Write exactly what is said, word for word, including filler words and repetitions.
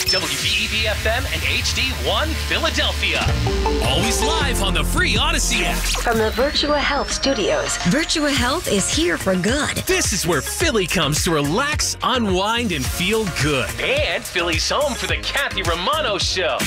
W B E B F M and H D one Philadelphia. Always live on the free Odyssey app. From the Virtua Health Studios, Virtua Health is here for good. This is where Philly comes to relax, unwind, and feel good. And Philly's home for the Kathy Romano Show.